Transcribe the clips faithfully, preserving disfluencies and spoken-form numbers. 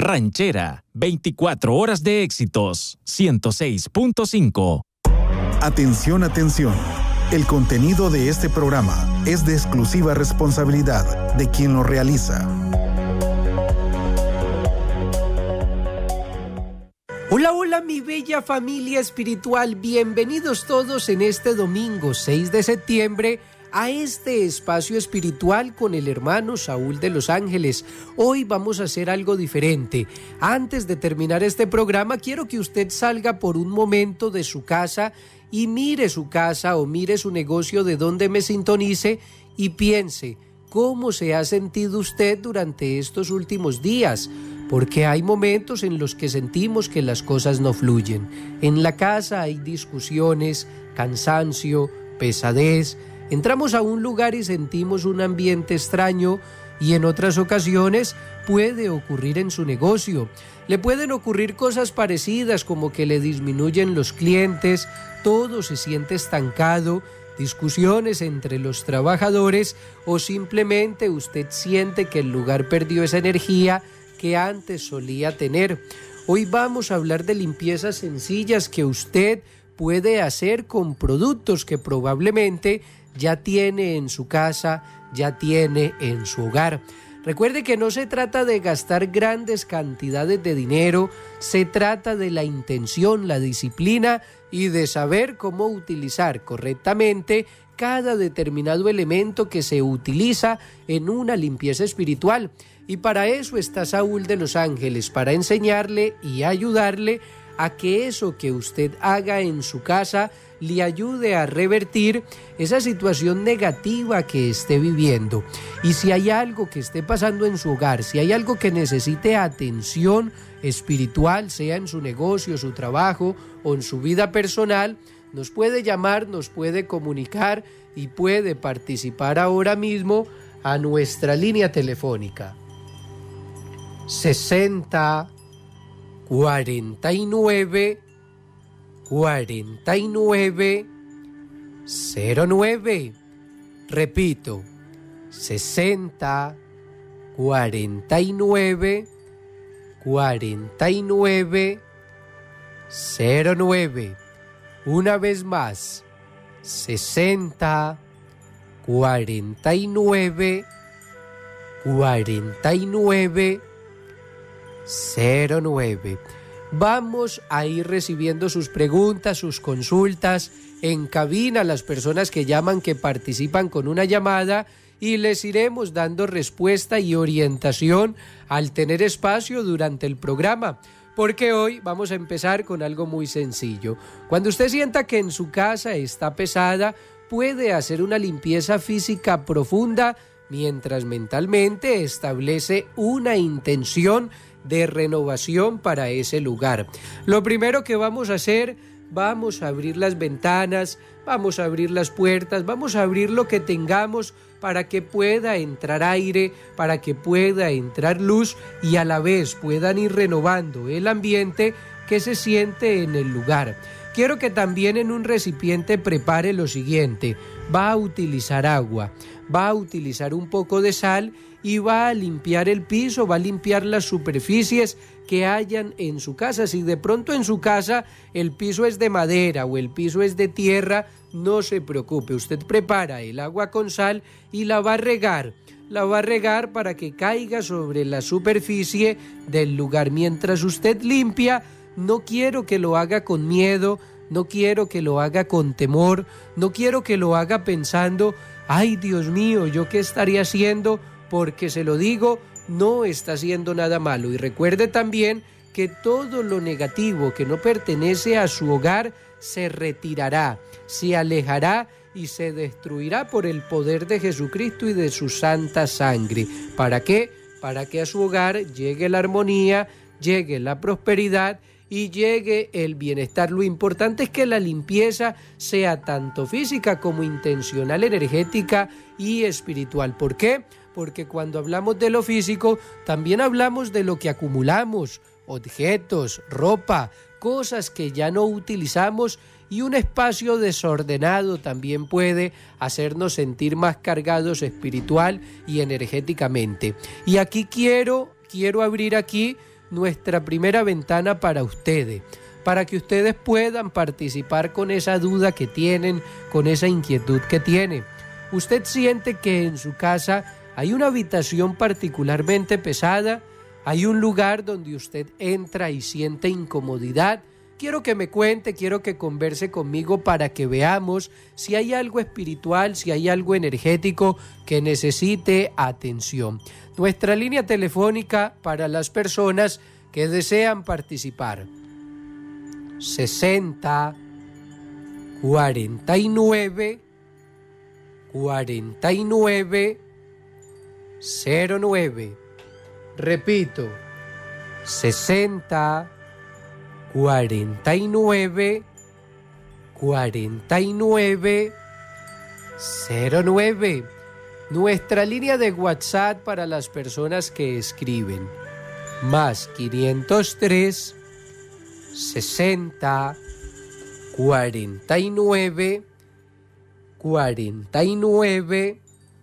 Ranchera, veinticuatro horas de éxitos, ciento seis punto cinco. Atención, atención. El contenido de este programa es de exclusiva responsabilidad de quien lo realiza. Hola, hola mi bella familia espiritual, bienvenidos todos en este domingo seis de septiembre a este espacio espiritual con el hermano Saúl de Los Ángeles. Hoy vamos a hacer algo diferente. Antes de terminar este programa, quiero que usted salga por un momento de su casa y mire su casa o mire su negocio de donde me sintonice y piense cómo se ha sentido usted durante estos últimos días. Porque hay momentos en los que sentimos que las cosas no fluyen. En la casa hay discusiones, cansancio, pesadez. Entramos a un lugar y sentimos un ambiente extraño y en otras ocasiones puede ocurrir en su negocio. Le pueden ocurrir cosas parecidas como que le disminuyen los clientes, todo se siente estancado, discusiones entre los trabajadores o simplemente usted siente que el lugar perdió esa energía que antes solía tener. Hoy vamos a hablar de limpiezas sencillas que usted puede hacer con productos que probablemente ya tiene en su casa, ya tiene en su hogar. Recuerde que no se trata de gastar grandes cantidades de dinero, se trata de la intención, la disciplina y de saber cómo utilizar correctamente cada determinado elemento que se utiliza en una limpieza espiritual. Y para eso está Saúl de Los Ángeles, para enseñarle y ayudarle a que eso que usted haga en su casa le ayude a revertir esa situación negativa que esté viviendo. Y si hay algo que esté pasando en su hogar, si hay algo que necesite atención espiritual, sea en su negocio, su trabajo o en su vida personal, nos puede llamar, nos puede comunicar y puede participar ahora mismo a nuestra línea telefónica. sesenta, cuarenta y nueve, cuarenta y nueve, cero nueve. Repito, sesenta, cuarenta y nueve, cuarenta y nueve, cero nueve. Una vez más, sesenta, cuarenta y nueve, cuarenta y nueve, cero nueve. Vamos a ir recibiendo sus preguntas, sus consultas en cabina, las personas que llaman, que participan con una llamada, y les iremos dando respuesta y orientación al tener espacio durante el programa. Porque hoy vamos a empezar con algo muy sencillo. Cuando usted sienta que en su casa está pesada, puede hacer una limpieza física profunda mientras mentalmente establece una intención de renovación para ese lugar. Lo primero que vamos a hacer, vamos a abrir las ventanas, vamos a abrir las puertas, vamos a abrir lo que tengamos para que pueda entrar aire, para que pueda entrar luz y a la vez puedan ir renovando el ambiente que se siente en el lugar. Quiero que también en un recipiente prepare lo siguiente: va a utilizar agua, va a utilizar un poco de sal y va a limpiar el piso, va a limpiar las superficies que hayan en su casa. Si de pronto en su casa el piso es de madera o el piso es de tierra, no se preocupe, usted prepara el agua con sal y la va a regar, la va a regar para que caiga sobre la superficie del lugar. Mientras usted limpia, no quiero que lo haga con miedo, no quiero que lo haga con temor, no quiero que lo haga pensando, ay Dios mío, ¿yo qué estaría haciendo? Porque se lo digo, no está haciendo nada malo. Y recuerde también que todo lo negativo que no pertenece a su hogar se retirará, se alejará y se destruirá por el poder de Jesucristo y de su santa sangre. ¿Para qué? Para que a su hogar llegue la armonía, llegue la prosperidad y llegue el bienestar. Lo importante es que la limpieza sea tanto física como intencional, energética y espiritual. ¿Por qué? Porque cuando hablamos de lo físico, también hablamos de lo que acumulamos, objetos, ropa, cosas que ya no utilizamos, y un espacio desordenado también puede hacernos sentir más cargados espiritual y energéticamente. Y aquí quiero, quiero abrir aquí nuestra primera ventana para ustedes, para que ustedes puedan participar con esa duda que tienen, con esa inquietud que tienen. Usted siente que en su casa hay una habitación particularmente pesada, hay un lugar donde usted entra y siente incomodidad. Quiero que me cuente, quiero que converse conmigo para que veamos si hay algo espiritual, si hay algo energético que necesite atención. Nuestra línea telefónica para las personas que desean participar: sesenta, cuarenta y nueve, cuarenta y nueve, cero nueve. Repito, sesenta, cuarenta y nueve, cuarenta y nueve, cero nueve. Nuestra línea de WhatsApp para las personas que escriben: más quinientos tres, sesenta, cuarenta y nueve, cuarenta y nueve,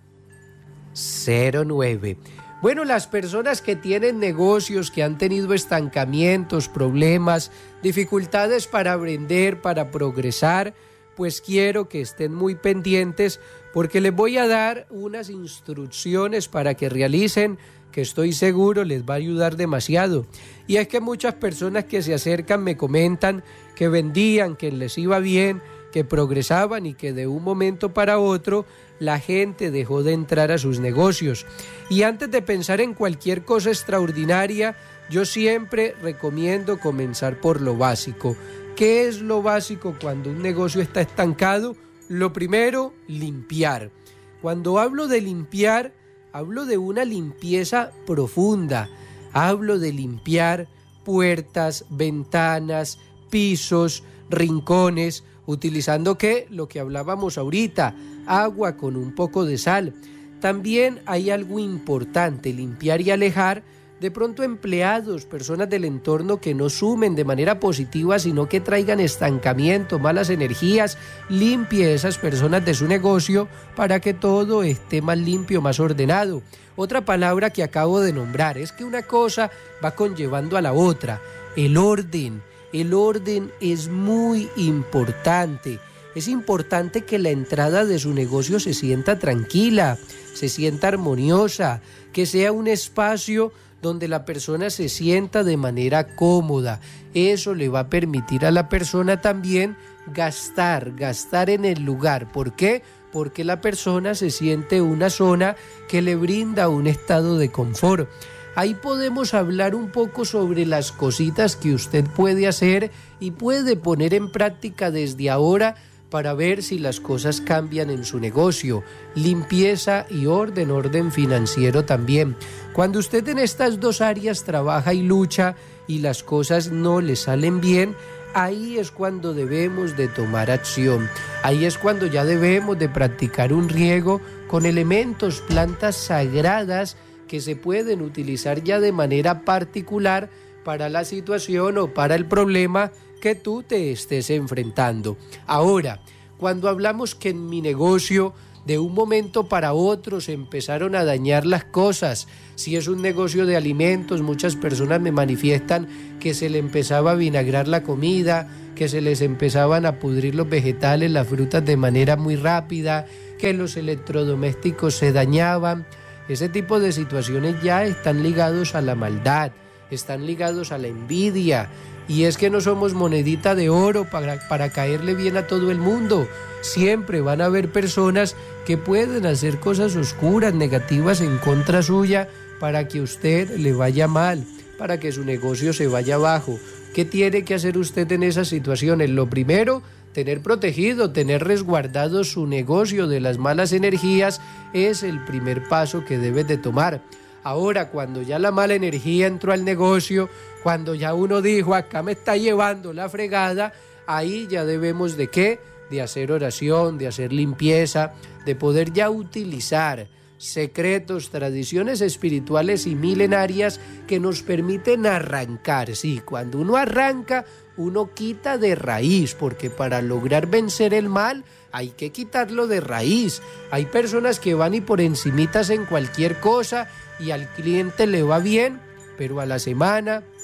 cero nueve. Bueno, las personas que tienen negocios, que han tenido estancamientos, problemas, dificultades para vender, para progresar, pues quiero que estén muy pendientes porque les voy a dar unas instrucciones para que realicen, que estoy seguro les va a ayudar demasiado. Y es que muchas personas que se acercan me comentan que vendían, que les iba bien, que progresaban y que de un momento para otro la gente dejó de entrar a sus negocios. Y antes de pensar en cualquier cosa extraordinaria, yo siempre recomiendo comenzar por lo básico. ¿Qué es lo básico cuando un negocio está estancado? Lo primero, limpiar. Cuando hablo de limpiar, hablo de una limpieza profunda. Hablo de limpiar puertas, ventanas, pisos, rincones, utilizando ¿qué? Lo que hablábamos ahorita, agua con un poco de sal. También hay algo importante, limpiar y alejar de pronto empleados, personas del entorno que no sumen de manera positiva, sino que traigan estancamiento, malas energías. Limpie esas personas de su negocio para que todo esté más limpio, más ordenado. Otra palabra que acabo de nombrar es que una cosa va conllevando a la otra, el orden. El orden es muy importante. Es importante que la entrada de su negocio se sienta tranquila, se sienta armoniosa, que sea un espacio donde la persona se sienta de manera cómoda. Eso le va a permitir a la persona también gastar, gastar en el lugar. ¿Por qué? Porque la persona se siente en una zona que le brinda un estado de confort. Ahí podemos hablar un poco sobre las cositas que usted puede hacer y puede poner en práctica desde ahora para ver si las cosas cambian en su negocio. Limpieza y orden, orden financiero también. Cuando usted en estas dos áreas trabaja y lucha y las cosas no le salen bien, ahí es cuando debemos de tomar acción. Ahí es cuando ya debemos de practicar un riego con elementos, plantas sagradas que se pueden utilizar ya de manera particular para la situación o para el problema que tú te estés enfrentando. Ahora, cuando hablamos que en mi negocio de un momento para otro se empezaron a dañar las cosas, si es un negocio de alimentos, muchas personas me manifiestan que se le empezaba a vinagrar la comida, que se les empezaban a pudrir los vegetales, las frutas de manera muy rápida, que los electrodomésticos se dañaban. Ese tipo de situaciones ya están ligados a la maldad, están ligados a la envidia. Y es que no somos monedita de oro para, para caerle bien a todo el mundo. Siempre van a haber personas que pueden hacer cosas oscuras, negativas en contra suya para que usted le vaya mal, para que su negocio se vaya abajo. ¿Qué tiene que hacer usted en esas situaciones? Lo primero, tener protegido, tener resguardado su negocio de las malas energías es el primer paso que debes de tomar. Ahora, cuando ya la mala energía entró al negocio, cuando ya uno dijo, acá me está llevando la fregada, ahí ya debemos de ¿qué? De hacer oración, de hacer limpieza, de poder ya utilizar secretos, tradiciones espirituales y milenarias que nos permiten arrancar. Sí, cuando uno arranca, uno quita de raíz, porque para lograr vencer el mal hay que quitarlo de raíz. Hay personas que van y por encimitas en cualquier cosa y al cliente le va bien, pero a la semana,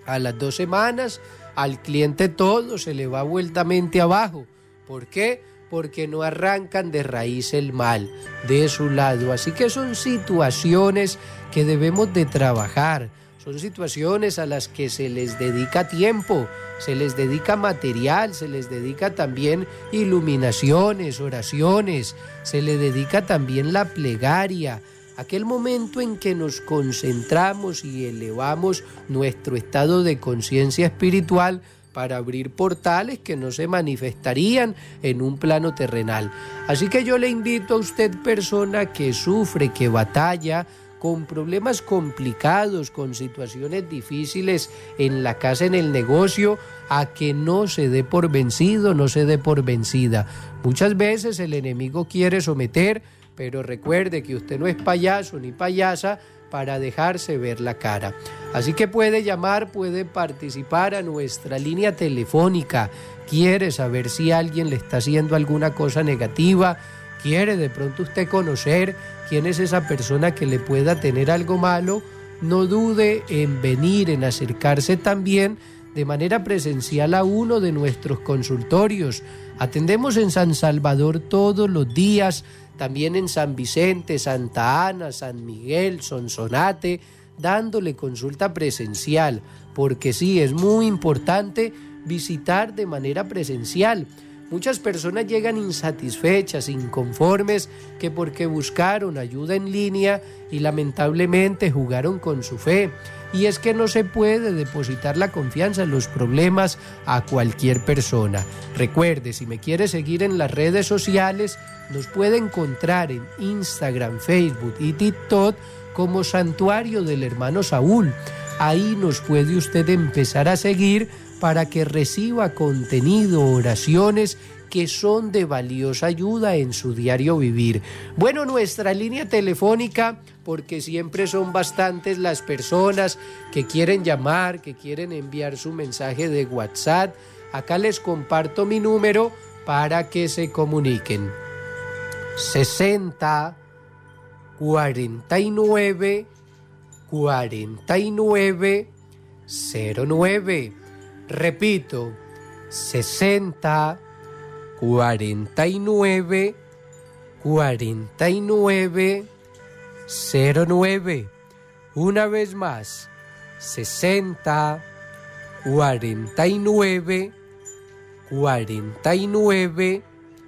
A las dos semanas al cliente todo se le va vueltamente abajo. ¿Por qué? Porque no arrancan de raíz el mal de su lado. Así que son situaciones que debemos de trabajar. Son situaciones a las que se les dedica tiempo, se les dedica material, se les dedica también iluminaciones, oraciones, se les dedica también la plegaria, aquel momento en que nos concentramos y elevamos nuestro estado de conciencia espiritual para abrir portales que no se manifestarían en un plano terrenal. Así que yo le invito a usted, persona que sufre, que batalla con problemas complicados, con situaciones difíciles en la casa, en el negocio, a que no se dé por vencido, no se dé por vencida. Muchas veces el enemigo quiere someter, pero recuerde que usted no es payaso ni payasa para dejarse ver la cara. Así que puede llamar, puede participar a nuestra línea telefónica. Quiere saber si alguien le está haciendo alguna cosa negativa, quiere de pronto usted conocer quién es esa persona que le pueda tener algo malo, no dude en venir, en acercarse también de manera presencial a uno de nuestros consultorios. Atendemos en San Salvador todos los días, también en San Vicente, Santa Ana, San Miguel, Sonsonate, dándole consulta presencial, porque sí, es muy importante visitar de manera presencial. Muchas personas llegan insatisfechas, inconformes, que porque buscaron ayuda en línea y lamentablemente jugaron con su fe. Y es que no se puede depositar la confianza en los problemas a cualquier persona. Recuerde, si me quiere seguir en las redes sociales, nos puede encontrar en Instagram, Facebook y TikTok como Santuario del Hermano Saúl. Ahí nos puede usted empezar a seguir para que reciba contenido, oraciones que son de valiosa ayuda en su diario vivir. Bueno, nuestra línea telefónica, porque siempre son bastantes las personas que quieren llamar, que quieren enviar su mensaje de WhatsApp. Acá les comparto mi número para que se comuniquen. sesenta, cuarenta y nueve, cuarenta y nueve, cero nueve. Repito, sesenta, cuarenta y nueve, cuarenta y nueve, cero nueve. Una vez más, sesenta, cuarenta y nueve, cuarenta y nueve,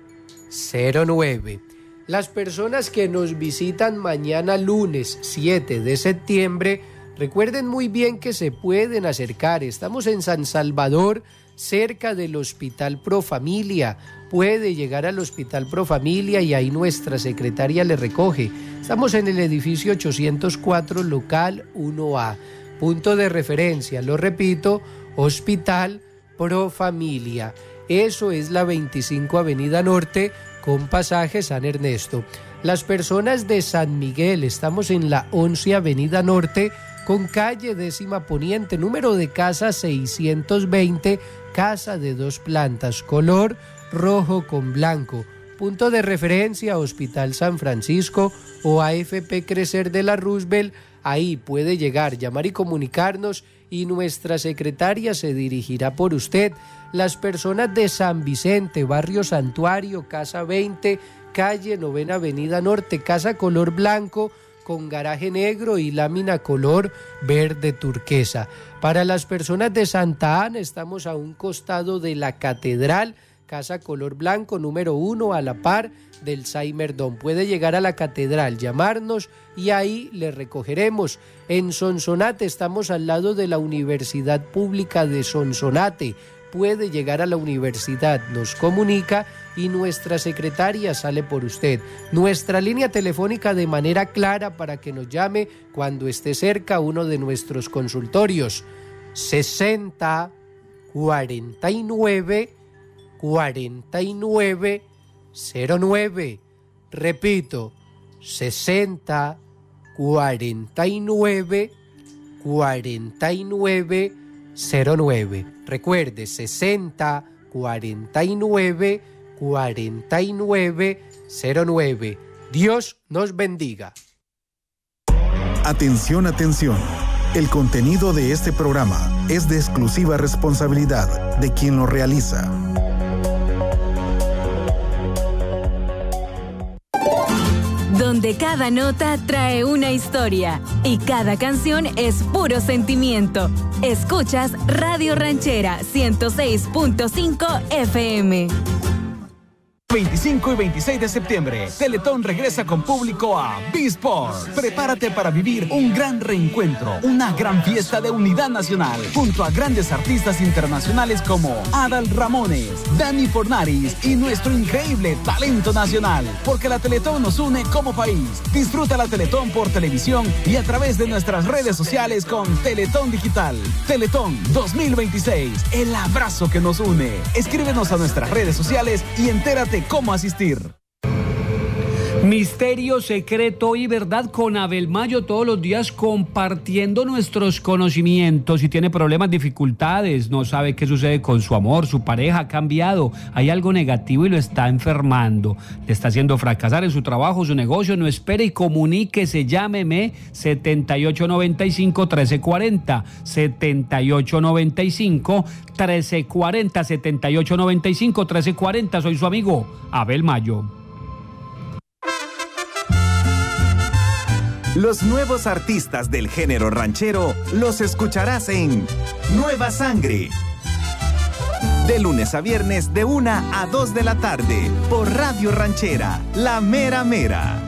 cero nueve. Las personas que nos visitan mañana lunes siete de septiembre, recuerden muy bien que se pueden acercar. Estamos en San Salvador, cerca del Hospital Profamilia. Puede llegar al Hospital Profamilia y ahí nuestra secretaria le recoge. Estamos en el edificio ochocientos cuatro, local uno A. Punto de referencia, lo repito, Hospital Profamilia. Eso es la veinticinco Avenida Norte con pasaje San Ernesto. Las personas de San Miguel, estamos en la once Avenida Norte con calle décima poniente, número de casa seiscientos veinte, casa de dos plantas, color rojo con blanco. Punto de referencia, Hospital San Francisco o A F P Crecer de la Roosevelt. Ahí puede llegar, llamar y comunicarnos y nuestra secretaria se dirigirá por usted. Las personas de San Vicente, barrio Santuario, casa veinte, calle novena Avenida Norte, casa color blanco con garaje negro y lámina color verde turquesa. Para las personas de Santa Ana, estamos a un costado de la catedral, casa color blanco número uno, a la par del Saimerdón. Puede llegar a la catedral, llamarnos y ahí le recogeremos. En Sonsonate estamos al lado de la Universidad Pública de Sonsonate. Puede llegar a la universidad, nos comunica y nuestra secretaria sale por usted. Nuestra línea telefónica de manera clara para que nos llame cuando esté cerca uno de nuestros consultorios. sesenta, cuarenta y nueve, cuarenta y nueve, cero nueve. Repito, sesenta, cuarenta y nueve, cuarenta y nueve, cero nueve. Recuerde, sesenta, cuarenta y nueve, cuarenta y nueve, cero nueve. Dios nos bendiga. Atención, atención. El contenido de este programa es de exclusiva responsabilidad de quien lo realiza. Donde cada nota trae una historia y cada canción es puro sentimiento. Escuchas Radio Ranchera ciento seis punto cinco F M. veinticinco y veintiséis de septiembre, Teletón regresa con público a B-Sport. Prepárate para vivir un gran reencuentro, una gran fiesta de unidad nacional, junto a grandes artistas internacionales como Adal Ramones, Dani Fornaris y nuestro increíble talento nacional. Porque la Teletón nos une como país. Disfruta la Teletón por televisión y a través de nuestras redes sociales con Teletón Digital. Teletón dos mil veintiséis, el abrazo que nos une. Escríbenos a nuestras redes sociales y entérate cómo asistir. Misterio, secreto y verdad con Abel Mayo, todos los días compartiendo nuestros conocimientos. Si tiene problemas, dificultades, no sabe qué sucede con su amor, su pareja ha cambiado, hay algo negativo y lo está enfermando, le está haciendo fracasar en su trabajo, su negocio, no espere y comuníquese, llámeme setenta y ocho noventa y cinco, trece cuarenta, setenta y ocho noventa y cinco, trece cuarenta, setenta y ocho noventa y cinco, trece cuarenta, soy su amigo Abel Mayo. Los nuevos artistas del género ranchero los escucharás en Nueva Sangre. De lunes a viernes de una a dos de la tarde por Radio Ranchera, La Mera Mera.